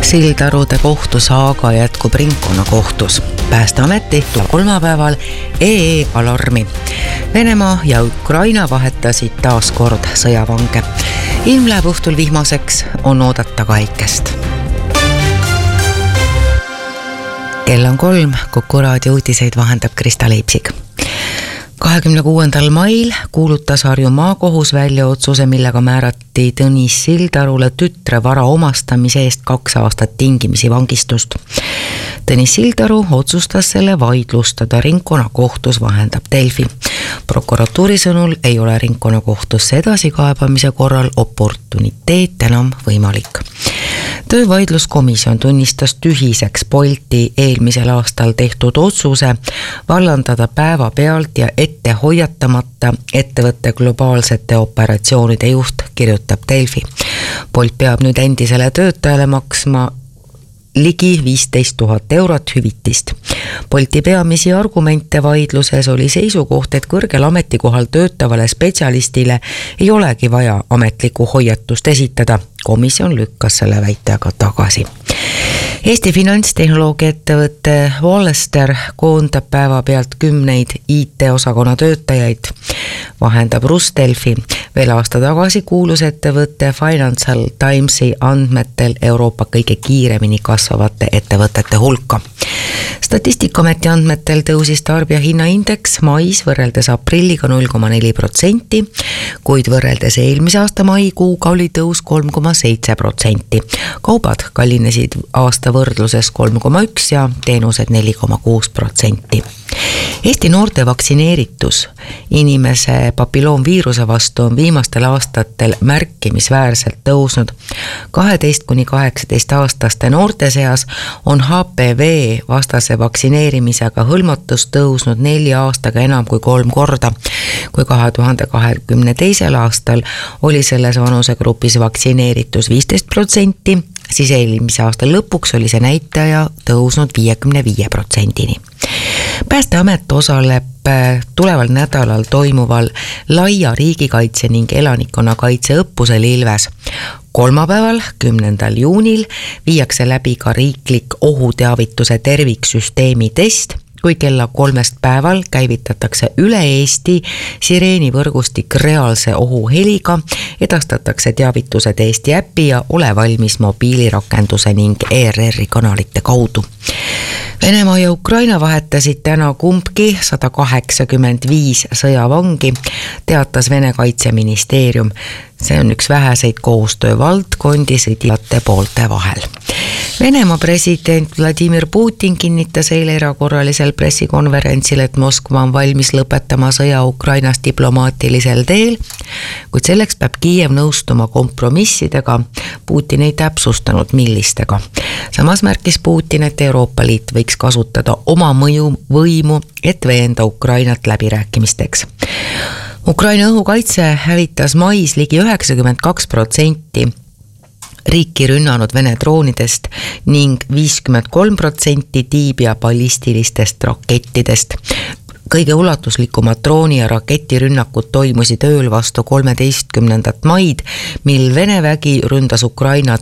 Sildarude kohtusaaga jätkub ringkonnakohtus. Päästeamet tehtud kolmapäeval EE-alarmi. Venemaa ja Ukraina vahetasid taas kord sõjavange. Ilm läheb õhtul vihmaseks, on oodata kaikest. Kell on 3, Kuku raadio uudiseid vahendab Krista Leipsik. 26. mail kuulutas Harju maakohus välja otsuse, millega määrati Tõnis Sildarule tütre vara omastamise eest 2 aastat tingimisi vangistust. Tõnis Sildaru otsustas selle vaidlustada, ringkonnakohtus vahendab Delfi. Prokuratuuri sõnul ei ole ringkonnakohtusse edasikaebamise korral oportuniteet enam võimalik. Töövaidluskomisjon tunnistas tühiseks Bolti eelmisel aastal tehtud otsuse vallandada päevapealt ja ette hoiatamata ettevõtte globaalsete operatsioonide juht, kirjutab Delfi. Bolt peab nüüd endisele töötajale maksma ligi 15 000 eurot hüvitist. Bolti peamisi argumente vaidluses oli seisukoht, et kõrgel ametikohal töötavale spetsialistile ei olegi vaja ametlikku hoiatust esitada. Komisjon lükkas selle väitega tagasi. Eesti finantstehnoloogia ettevõtte Wallster koondab päevapealt 10 IT-osakonna töötajaid, vahendab Rusdelfi. Veel aasta tagasi kuulus ettevõtte Financial Timesi andmetel Euroopa kõige kiiremini kasvavate ettevõtete hulka. Statistikaameti andmetel tõusis tarbijahinnaindeks mais võrreldes aprilliga 0,4%, kuid võrreldes eelmise aasta maikuuga oli tõus 3,7%. Kaubad kallinesid aasta võrdluses 3,1% ja teenused 4,6%. Eesti noorte vaktsineeritus inimese papilloomviiruse vastu on viimastel aastatel märkimisväärselt tõusnud. 12–18 aastaste noorte seas on HPV vastase vaktsineerimisega hõlmatus tõusnud 4 aastaga enam kui 3 korda. Kui 2022. aastal oli selles vanusegrupis vaktsineeritus 15%, siis eelmise aasta lõpuks oli see näitaja tõusnud 55%-ni. Päästeamet osaleb tuleval nädalal toimuval laia riigikaitse ning elanikkonnakaitse õppusel Ilves. Kolmapäeval, 10. juunil viiakse läbi ka riiklik ohuteavituse terviksüsteemi test, kui kella 3 päeval käivitatakse üle Eesti sireenivõrgustik reaalse ohuheliga, edastatakse teavitused Eesti äppi ja ole valmis mobiilirakenduse ning ERR-i kanalite kaudu. Venemaa ja Ukraina vahetasid täna kumbki 185 sõjavangi, teatas Vene kaitseministeerium. See on üks väheseid koostöövaldkondi sõdijate poolte vahel. Venemaa president Vladimir Putin kinnitas eile erakorralisel pressikonverentsil, et Moskva on valmis lõpetama sõja Ukrainas diplomaatilisel teel, kuid selleks peab Kiiev nõustuma kompromissidega. Putin ei täpsustanud millistega. Samas märkis Putin, et Euroopa Liit võiks kasutada oma võimu, et veenda Ukrainat läbirääkimisteks. Ukraina õhukaitse hävitas mais ligi 92% riiki rünnanud Vene droonidest ning 53% Tiibia ballistilistest rakettidest. Kõige ulatuslikumad drooni- ja raketirünnakud toimusid ööl vastu 13. maid, mil Vene vägi ründas Ukraina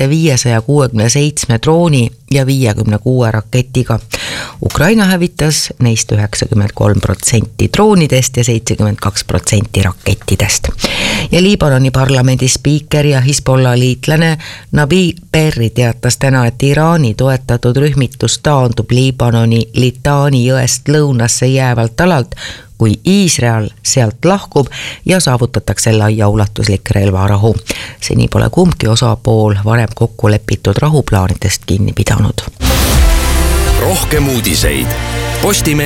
1567 drooni ja 56 raketiga. Ukraina hävitas neist 93% droonidest ja 72% rakettidest. Ja Liibanoni parlamendi spiiker ja Hezbollah liitlane Nabi Berri teatas täna, et Iraani toetatud rühmitus taandub Liibanoni Litaani jõest lõunasse jäävalt alalt, kui Iisrael sealt lahkub ja saavutatakse laiaulatuslik relvarahu. Seni pole kumbki osapool varem kokku lepitud rahuplaanidest kinni pidanud. Rohkem uudiseid Postimehe